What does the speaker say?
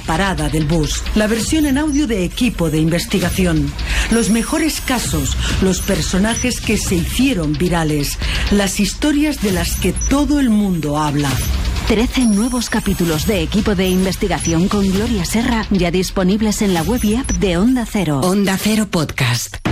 parada del bus. La versión en audio de Equipo de Investigación. Los mejores casos, los personajes que se hicieron virales, las historias de las que todo el mundo habla. 13 nuevos capítulos de Equipo de Investigación con Gloria Serra, ya disponibles en la web y app de Onda Cero. Onda Cero Podcast.